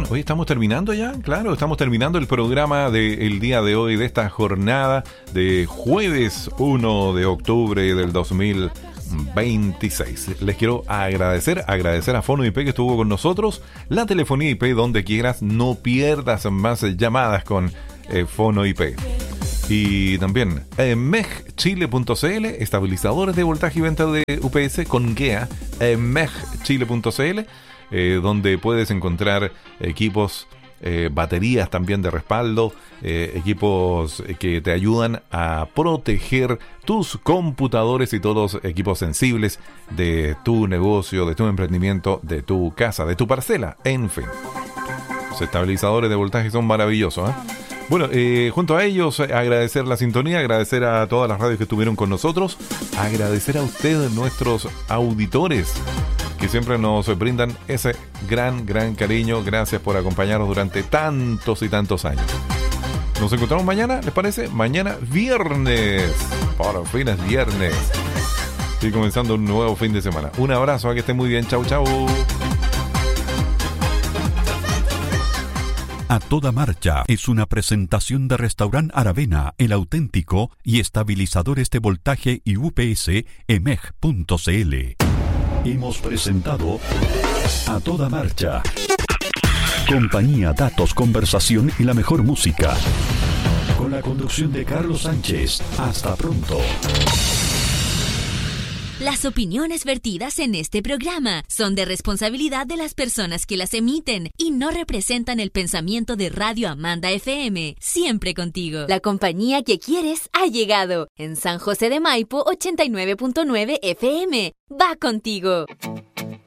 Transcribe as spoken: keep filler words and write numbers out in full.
Hoy estamos terminando ya, claro, estamos terminando el programa del día de hoy, de esta jornada de jueves uno de octubre del dos mil veintiséis. Les quiero agradecer, agradecer a Fono I P que estuvo con nosotros. La telefonía I P donde quieras, no pierdas más llamadas con eh, Fono I P. Y también eh, mejchile punto cl, estabilizadores de voltaje y venta de U P S con GEA, eh, mejchile punto cl, eh, donde puedes encontrar equipos, eh, baterías también de respaldo, eh, equipos que te ayudan a proteger tus computadores y todos los equipos sensibles de tu negocio, de tu emprendimiento, de tu casa, de tu parcela, en fin. Los estabilizadores de voltaje son maravillosos, ¿eh? Bueno, eh, junto a ellos, agradecer la sintonía, agradecer a todas las radios que estuvieron con nosotros, agradecer a ustedes, nuestros auditores, que siempre nos brindan ese gran, gran cariño. Gracias por acompañarnos durante tantos y tantos años. Nos encontramos mañana, ¿les parece? Mañana viernes. Por fin es viernes. Y comenzando un nuevo fin de semana. Un abrazo, que estén muy bien. Chau, chau. A Toda Marcha es una presentación de Restaurant Aravena, El Auténtico y estabilizadores de voltaje y U P S emeg punto cl. Hemos presentado A Toda Marcha. Compañía, datos, conversación y la mejor música. Con la conducción de Carlos Sánchez. Hasta pronto. Las opiniones vertidas en este programa son de responsabilidad de las personas que las emiten y no representan el pensamiento de Radio Amanda F M. Siempre contigo. La compañía que quieres ha llegado. En San José de Maipo, ochenta y nueve punto nueve F M. Va contigo.